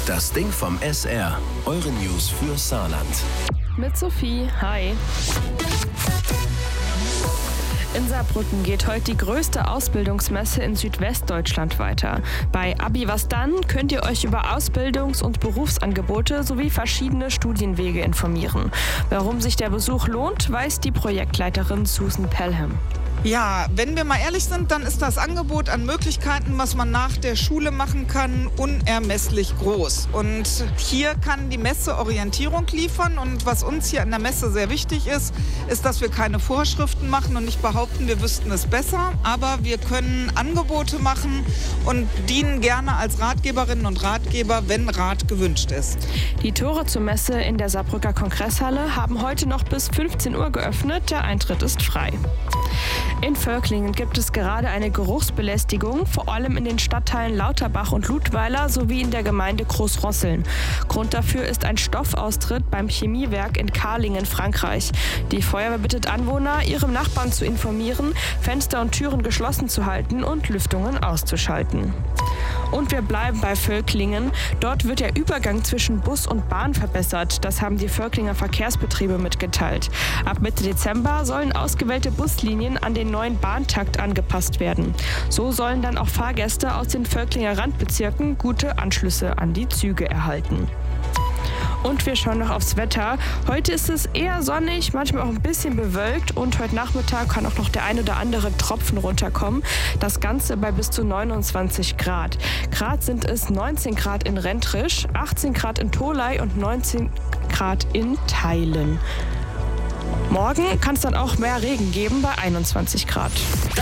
Das Ding vom SR. Eure News für Saarland. Mit Sophie, hi. In Saarbrücken geht heute die größte Ausbildungsmesse in Südwestdeutschland weiter. Bei Abi was dann könnt ihr euch über Ausbildungs- und Berufsangebote sowie verschiedene Studienwege informieren. Warum sich der Besuch lohnt, weiß die Projektleiterin Susan Pelham. Ja, wenn wir mal ehrlich sind, dann ist das Angebot an Möglichkeiten, was man nach der Schule machen kann, unermesslich groß. Und hier kann die Messe Orientierung liefern. Und was uns hier an der Messe sehr wichtig ist, dass wir keine Vorschriften machen und nicht behaupten, wir wüssten es besser. Aber wir können Angebote machen und dienen gerne als Ratgeberinnen und Ratgeber, wenn Rat gewünscht ist. Die Tore zur Messe in der Saarbrücker Kongresshalle haben heute noch bis 15 Uhr geöffnet. Der Eintritt ist frei. In Völklingen gibt es gerade eine Geruchsbelästigung, vor allem in den Stadtteilen Lauterbach und Ludweiler sowie in der Gemeinde Großrosseln. Grund dafür ist ein Stoffaustritt beim Chemiewerk in Karlingen, Frankreich. Die Feuerwehr bittet Anwohner, ihrem Nachbarn zu informieren, Fenster und Türen geschlossen zu halten und Lüftungen auszuschalten. Und wir bleiben bei Völklingen. Dort wird der Übergang zwischen Bus und Bahn verbessert. Das haben die Völklinger Verkehrsbetriebe mitgeteilt. Ab Mitte Dezember sollen ausgewählte Buslinien an den neuen Bahntakt angepasst werden. So sollen dann auch Fahrgäste aus den Völklinger Randbezirken gute Anschlüsse an die Züge erhalten. Und wir schauen noch aufs Wetter. Heute ist es eher sonnig, manchmal auch ein bisschen bewölkt und heute Nachmittag kann auch noch der ein oder andere Tropfen runterkommen. Das Ganze bei bis zu 29 Grad. Grad sind es 19 Grad in Rentrisch, 18 Grad in Tholey und 19 Grad in Theilen. Morgen kann es dann auch mehr Regen geben bei 21 Grad.